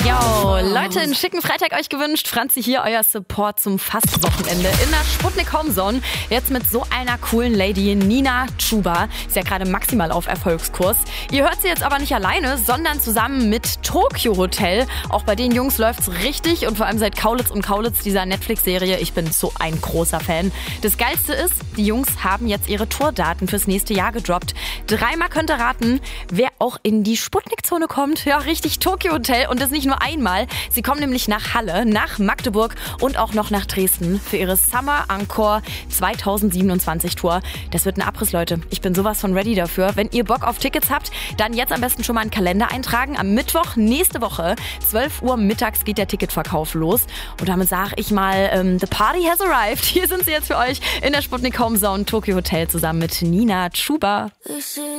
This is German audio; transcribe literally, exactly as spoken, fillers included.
Yo, Leute, einen schicken Freitag euch gewünscht. Franzi hier, euer Support zum Fastwochenende in der Sputnik Homezone. Jetzt mit so einer coolen Lady, Nina Chuba. Ist ja gerade maximal auf Erfolgskurs. Ihr hört sie jetzt aber nicht alleine, sondern zusammen mit Tokyo Hotel. Auch bei den Jungs läuft's richtig und vor allem seit Kaulitz und Kaulitz, dieser Netflix-Serie. Ich bin so ein großer Fan. Das Geilste ist, die Jungs haben jetzt ihre Tourdaten fürs nächste Jahr gedroppt. Dreimal könnt ihr raten, wer auch in die Sputnik-Zone kommt. Ja, richtig, Tokyo Hotel. Und das nicht nur einmal. Sie kommen nämlich nach Halle, nach Magdeburg und auch noch nach Dresden für ihre Summer Encore zwanzig siebenundzwanzig Tour. Das wird ein Abriss, Leute. Ich bin sowas von ready dafür. Wenn ihr Bock auf Tickets habt, dann jetzt am besten schon mal einen Kalender eintragen. Am Mittwoch nächste Woche, zwölf Uhr mittags, geht der Ticketverkauf los. Und damit sage ich mal, ähm, the party has arrived. Hier sind sie jetzt für euch in der Sputnik Homezone, Tokyo Hotel zusammen mit Nina Chuba.